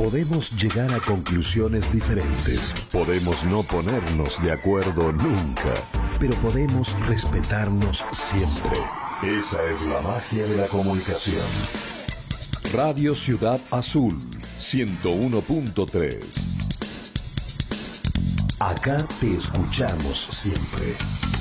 Podemos llegar a conclusiones diferentes, podemos no ponernos de acuerdo nunca, pero podemos respetarnos siempre. Esa es la magia de la comunicación. Radio Ciudad Azul, 101.3. Acá te escuchamos siempre.